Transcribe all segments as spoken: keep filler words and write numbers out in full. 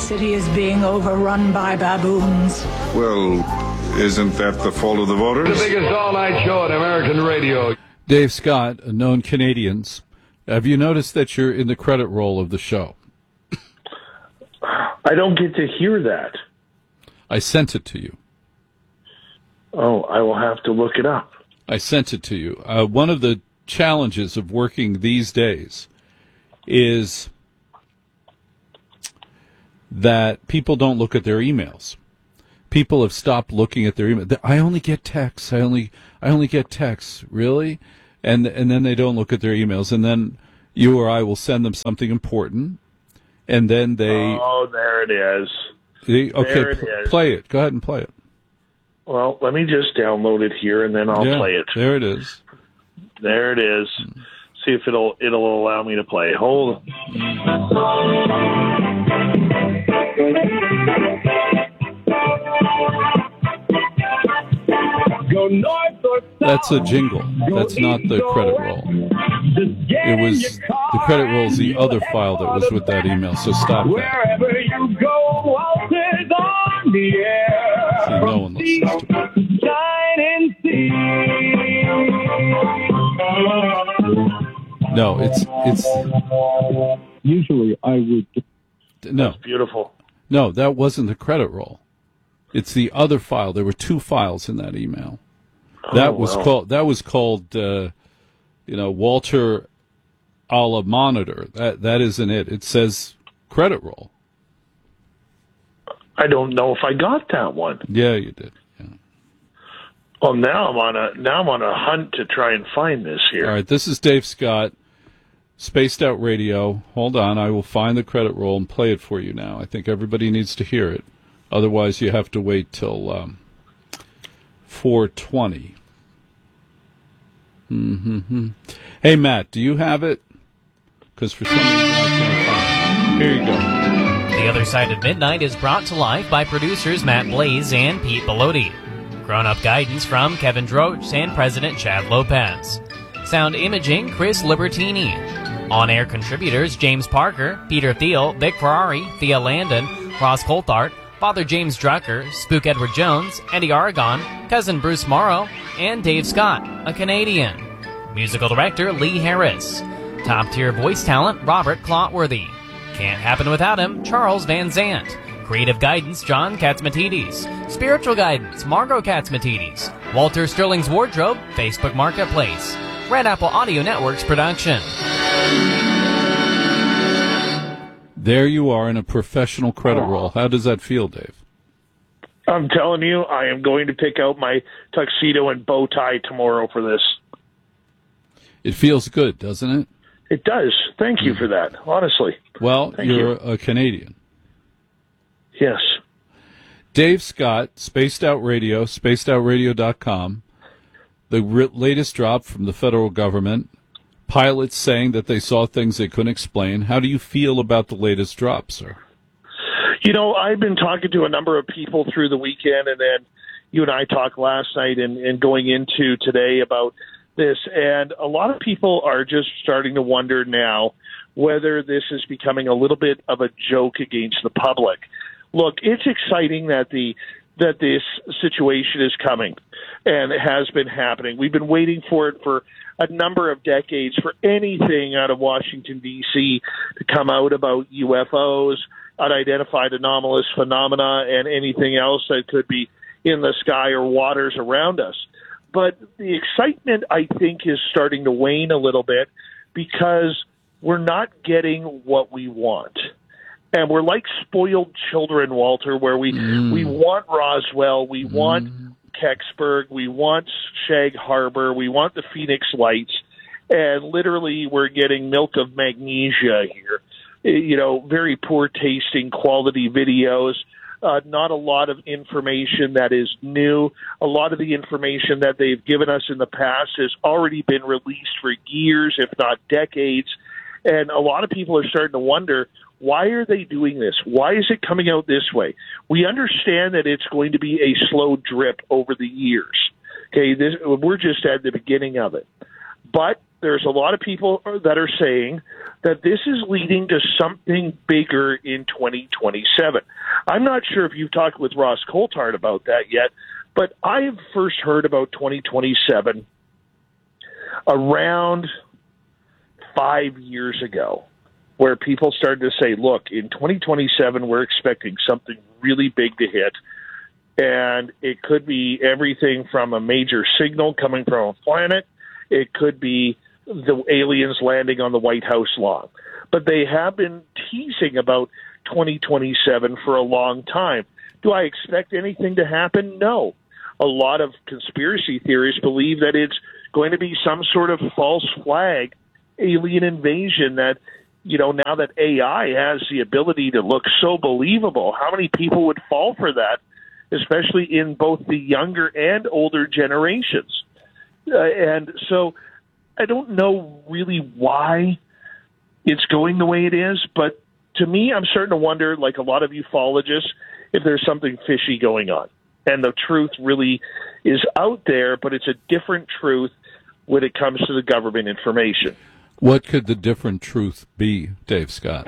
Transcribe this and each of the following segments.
city is being overrun by baboons. Well, isn't that the fault of the voters? The biggest all-night show on American radio. Dave Scott, known Canadians. Have you noticed that you're in the credit roll of the show? I don't get to hear that. I sent it to you. Oh, I will have to look it up. I sent it to you. Uh, one of the challenges of working these days is that people don't look at their emails. People have stopped looking at their email. I only get texts. I only I only get texts. Really? And and then they don't look at their emails. And then you or I will send them something important. And then they... Oh, there it is. They, okay, there it p- is. Play it. Go ahead and play it. Well, let me just download it here, and then I'll yeah, play it. There it is. There it is. See if it'll it'll allow me to play. Hold on. Go north or south. That's a jingle. That's not the credit roll. It was the credit roll is the other file that was with that email. So stop that. Wherever you go, Walter's on the air. See, no one listens to it. Shine and see. No, it's it's. Usually, I would. No, That's beautiful. No, that wasn't the credit roll. It's the other file. There were two files in that email. That oh, was well. called. That was called. Uh, you know, Walter a la monitor. That that isn't it. It says credit roll. I don't know if I got that one. Yeah, you did. Yeah. Well, now I'm on a now I'm on a hunt to try and find this here. All right, this is Dave Scott, Spaced Out Radio. Hold on, I will find the credit roll and play it for you now. I think everybody needs to hear it. Otherwise, you have to wait till um, four twenty. Mm-hmm. Hey, Matt, do you have it? Because for some reason I can't find it. Here you go. The Other Side of Midnight is brought to life by producers Matt Blaze and Pete Bellotti. Grown-up guidance from Kevin Droach and President Chad Lopez. Sound imaging, Chris Libertini. On-air contributors James Parker, Peter Thiel, Vic Ferrari, Thea Landon, Ross Coulthart, Father James Drucker, Spook Edward Jones, Eddie Aragon, Cousin Bruce Morrow, and Dave Scott, a Canadian. Musical director Lee Harris. Top-tier voice talent Robert Clotworthy. Can't happen without him, Charles Van Zant. Creative guidance John Katzmatidis. Spiritual guidance Margot Katzmatidis. Walter Sterling's Wardrobe, Facebook Marketplace. Red Apple Audio Network's production. There you are in a professional credit roll. How does that feel, Dave? I'm telling you, I am going to pick out my tuxedo and bow tie tomorrow for this. It feels good, doesn't it? It does. Thank you for that, honestly. Well, Thank you're you. a Canadian. Yes. Dave Scott, Spaced Out Radio, spaced out radio dot com. The r- latest drop from the federal government. Pilots saying that they saw things they couldn't explain. How do you feel about the latest drop, sir? You know, I've been talking to a number of people through the weekend, and then you and I talked last night and, and going into today about this, and a lot of people are just starting to wonder now whether this is becoming a little bit of a joke against the public. Look, it's exciting that the that this situation is coming and it has been happening. We've been waiting for it for a number of decades, for anything out of Washington, D C to come out about U F Os, unidentified anomalous phenomena, and anything else that could be in the sky or waters around us. But the excitement, I think, is starting to wane a little bit because we're not getting what we want. And we're like spoiled children, Walter, where we, mm. we want Roswell, we mm. want Kecksburg, we want Shag Harbor, we want the Phoenix Lights, and literally we're getting milk of magnesia here. You know, very poor tasting quality videos, uh, not a lot of information that is new. A lot of the information that they've given us in the past has already been released for years, if not decades. And a lot of people are starting to wonder, why are they doing this? Why is it coming out this way? We understand that it's going to be a slow drip over the years. Okay, this, we're just at the beginning of it. But there's a lot of people that are saying that this is leading to something bigger in twenty twenty-seven. I'm not sure if you've talked with Ross Coulthard about that yet, but I've first heard about twenty twenty-seven around five years ago, where people started to say, look, in twenty twenty-seven, we're expecting something really big to hit. And it could be everything from a major signal coming from a planet. It could be the aliens landing on the White House lawn. But they have been teasing about twenty twenty-seven for a long time. Do I expect anything to happen? No. A lot of conspiracy theorists believe that it's going to be some sort of false flag alien invasion that, you know, now that A I has the ability to look so believable, how many people would fall for that, especially in both the younger and older generations? Uh, and so I don't know really why it's going the way it is, but to me, I'm starting to wonder, like a lot of ufologists, if there's something fishy going on. And the truth really is out there, but it's a different truth when it comes to the government information. What could the different truth be, Dave Scott?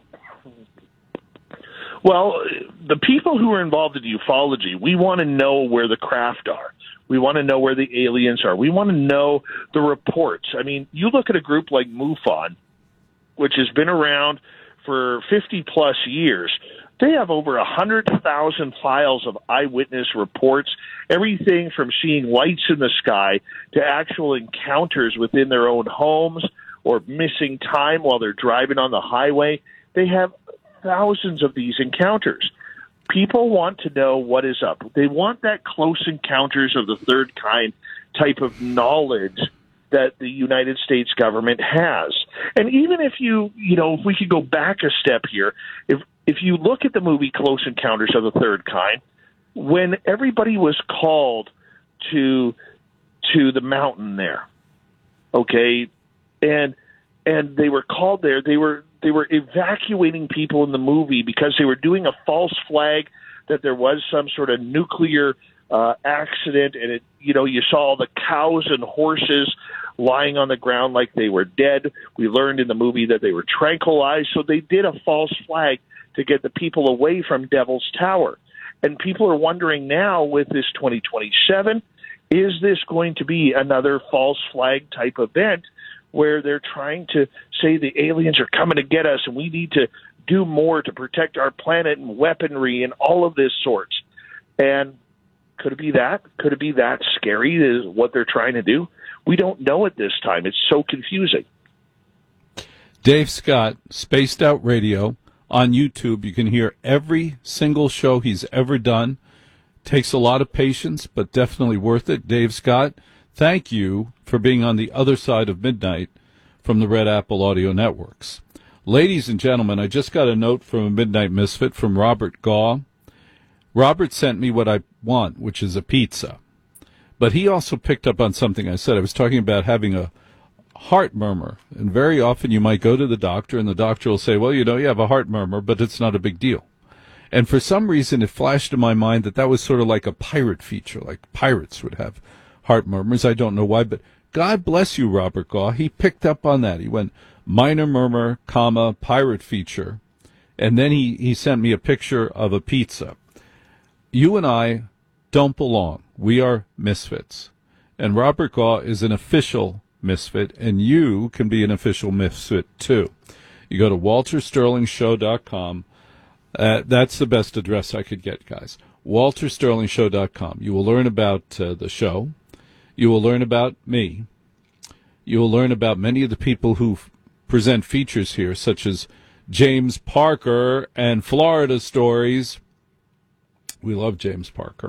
Well, the people who are involved in ufology, we want to know where the craft are. We want to know where the aliens are. We want to know the reports. I mean, you look at a group like MUFON, which has been around for fifty plus years. They have over one hundred thousand files of eyewitness reports, everything from seeing lights in the sky to actual encounters within their own homes or missing time while they're driving on the highway. They have thousands of these encounters. People want to know what is up. They want that close encounters of the third kind type of knowledge that the United States government has. And even if you, you know, if we could go back a step here, if if you look at the movie Close Encounters of the Third Kind, when everybody was called to to the mountain there, okay, and and they were called there, they were they were evacuating people in the movie because they were doing a false flag that there was some sort of nuclear uh, accident, and it, you know, you saw all the cows and horses lying on the ground like they were dead. We learned in the movie that they were tranquilized, so they did a false flag to get the people away from Devil's Tower. And people are wondering now with this twenty twenty-seven, is this going to be another false flag type event where they're trying to say the aliens are coming to get us and we need to do more to protect our planet and weaponry and all of this sorts? And could it be that? Could it be that scary is what they're trying to do? We don't know at this time. It's so confusing. Dave Scott, Spaced Out Radio. On YouTube, you can hear every single show he's ever done. Takes a lot of patience, but definitely worth it. Dave Scott, thank you for being on the other side of midnight from the Red Apple Audio Networks. Ladies and gentlemen, I just got a note from a Midnight Misfit from Robert Gaw. Robert sent me what I want, which is a pizza. But he also picked up on something I said. I was talking about having a heart murmur, and very often you might go to the doctor and the doctor will say, well, you know, you have a heart murmur, but it's not a big deal. And for some reason it flashed in my mind that that was sort of like a pirate feature, like pirates would have heart murmurs. I don't know why, but God bless you, Robert Gaw. He picked up on that. He went minor murmur, comma, pirate feature, and then he, he sent me a picture of a pizza. You and I don't belong. We are misfits. And Robert Gaw is an official misfit, and you can be an official misfit too. You go to walter sterling show dot com. Uh, that's the best address I could get, guys. walter sterling show dot com. You will learn about uh, the show. You will learn about me. You will learn about many of the people who f- present features here, such as James Parker and Florida Stories. We love James Parker.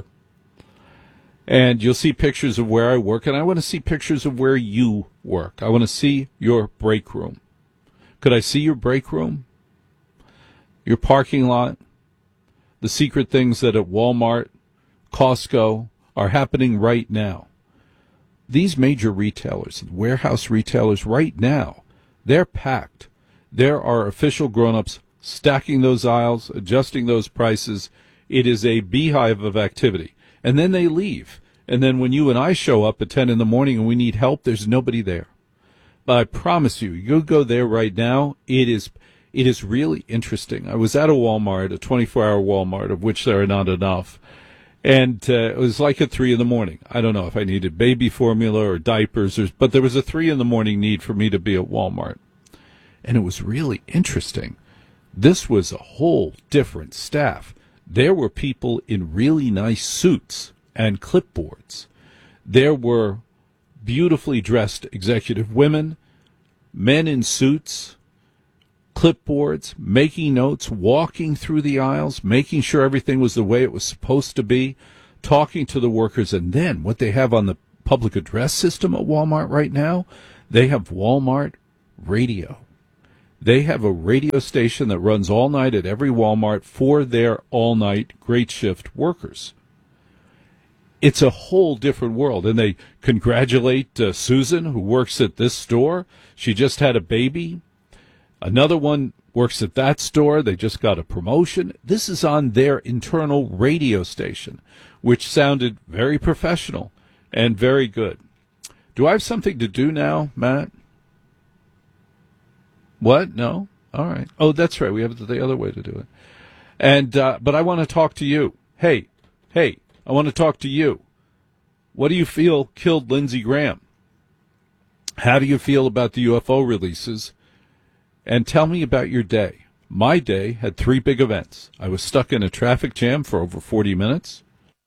And you'll see pictures of where I work, and I want to see pictures of where you work. I want to see your break room. Could I see your break room? Your parking lot? The secret things that at Walmart, Costco are happening right now. These major retailers, warehouse retailers right now, they're packed. There are official grown-ups stacking those aisles, adjusting those prices. It is a beehive of activity. And then they leave. And then when you and I show up at ten in the morning and we need help, there's nobody there. But I promise you, you go there right now, it is it is really interesting. I was at a Walmart, a twenty-four hour Walmart, of which there are not enough. And uh, it was like at three in the morning. I don't know if I needed baby formula or diapers, or, but there was a three in the morning need for me to be at Walmart. And it was really interesting. This was a whole different staff. There were people in really nice suits and clipboards. There were beautifully dressed executive women, men in suits, clipboards, making notes, walking through the aisles, making sure everything was the way it was supposed to be, talking to the workers. And then what they have on the public address system at Walmart right now, they have Walmart radio. They have a radio station that runs all night at every Walmart for their all-night great shift workers. It's a whole different world. And they congratulate uh, Susan, who works at this store. She just had a baby. Another one works at that store. They just got a promotion. This is on their internal radio station, which sounded very professional and very good. Do I have something to do now, Matt? What? No? All right. Oh, that's right. We have the other way to do it. And uh, but I want to talk to you. Hey, hey, I want to talk to you. What do you feel killed Lindsey Graham? How do you feel about the U F O releases? And tell me about your day. My day had three big events. I was stuck in a traffic jam for over forty minutes.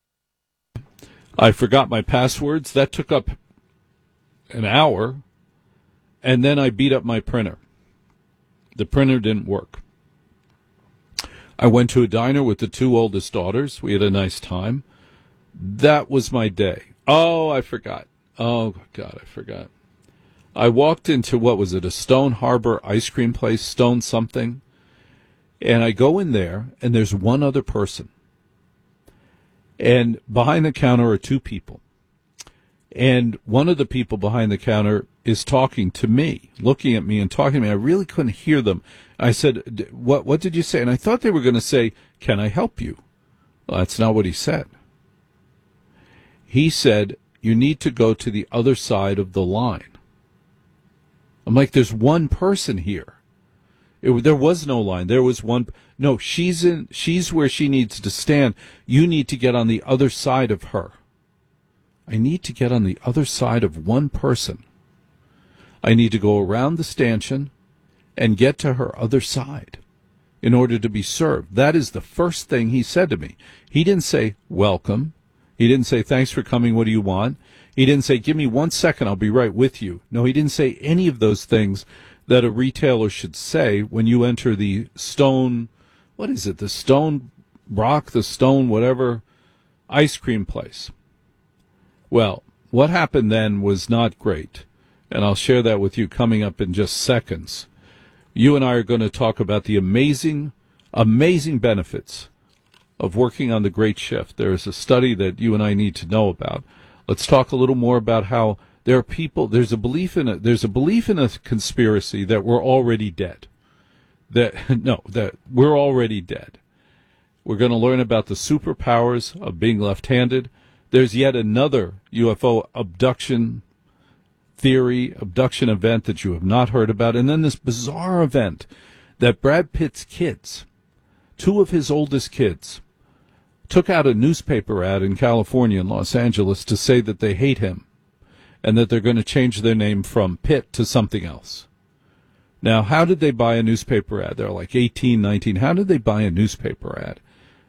I forgot my passwords. That took up an hour. And then I beat up my printer. The printer didn't work. I went to a diner with the two oldest daughters. We had a nice time. That was my day. Oh, I forgot. Oh, God, I forgot. I walked into, what was it, a Stone Harbor ice cream place, Stone something. And I go in there, and there's one other person. And behind the counter are two people. And one of the people behind the counter is talking to me, looking at me and talking to me. I really couldn't hear them. I said, what what did you say? And I thought they were going to say, can I help you? Well, that's not what he said. He said, you need to go to the other side of the line. I'm like, there's one person here. It, there was no line. There was one. No, she's in. She's where she needs to stand. You need to get on the other side of her. I need to get on the other side of one person. I need to go around the stanchion and get to her other side in order to be served. That is the first thing he said to me. He didn't say, welcome. He didn't say, thanks for coming. What do you want? He didn't say, give me one second. I'll be right with you. No, he didn't say any of those things that a retailer should say when you enter the Stone, what is it, the Stone Rock, the Stone whatever, ice cream place. Well, what happened then was not great, and I'll share that with you coming up in just seconds. You and I are going to talk about the amazing, amazing benefits of working on the great shift. There is a study that you and I need to know about. Let's talk a little more about how there are people, there's a belief in a, there's a belief in a conspiracy that we're already dead. That, no, that we're already dead. We're going to learn about the superpowers of being left-handed. There's yet another U F O abduction theory, abduction event that you have not heard about. And then this bizarre event that Brad Pitt's kids, two of his oldest kids, took out a newspaper ad in California and Los Angeles to say that they hate him and that they're going to change their name from Pitt to something else. Now, how did they buy a newspaper ad? They're like eighteen, nineteen. How did they buy a newspaper ad?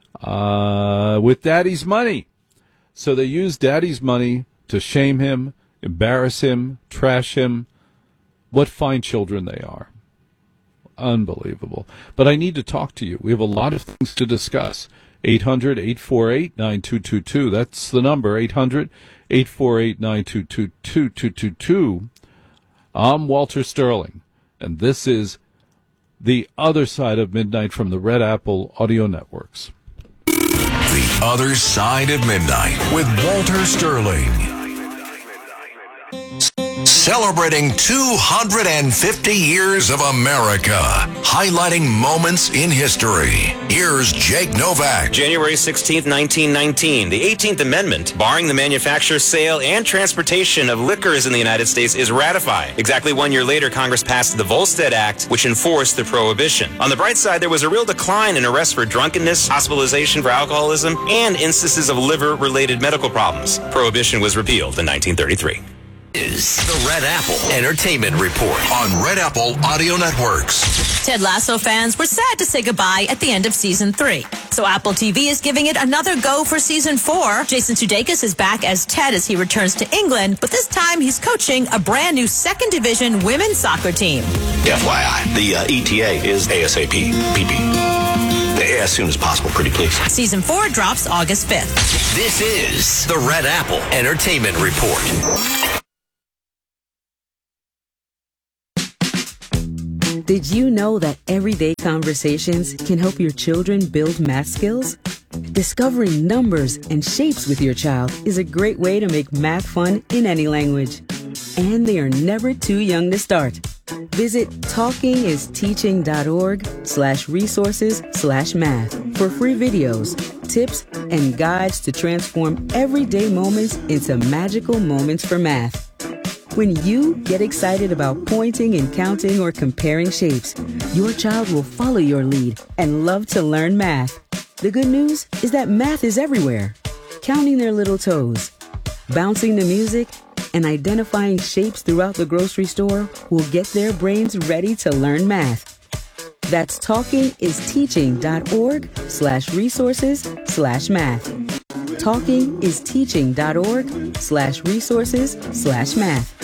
Uh, with daddy's money. So they used daddy's money to shame him, embarrass him, trash him. What fine children they are. Unbelievable. But I need to talk to you. We have a lot of things to discuss. eight hundred, eight four eight, nine two two two. That's the number, eight hundred, eight four eight, nine two two two. I'm Walter Sterling, and this is The Other Side of Midnight from the Red Apple Audio Networks. The Other Side of Midnight with Walter Sterling. celebrating two hundred fifty years of America, highlighting moments in history. Here's Jake Novak. January sixteenth, nineteen nineteen, the eighteenth Amendment, barring the manufacture, sale, and transportation of liquors in the United States, is ratified. Exactly one year later, Congress passed the Volstead Act, which enforced the prohibition. On the bright side, there was a real decline in arrests for drunkenness, hospitalization for alcoholism, and instances of liver-related medical problems. Prohibition was repealed in nineteen thirty-three. Is the Red Apple Entertainment Report on Red Apple Audio Networks. Ted Lasso fans were sad to say goodbye at the end of season three. So Apple T V is giving it another go for season four. Jason Sudeikis is back as Ted as he returns to England, but this time he's coaching a brand new second division women's soccer team. F Y I, the uh, E T A is ASAP, P P. As soon as possible, pretty please. Season four drops August fifth. This is the Red Apple Entertainment Report. Did you know that everyday conversations can help your children build math skills? Discovering numbers and shapes with your child is a great way to make math fun in any language. And they are never too young to start. Visit talkingisteaching.org slash resources slash math for free videos, tips, and guides to transform everyday moments into magical moments for math. When you get excited about pointing and counting or comparing shapes, your child will follow your lead and love to learn math. The good news is that math is everywhere. Counting their little toes, bouncing the music, and identifying shapes throughout the grocery store will get their brains ready to learn math. That's talkingisteaching.org slash resources slash math. talkingisteaching.org slash resources slash math.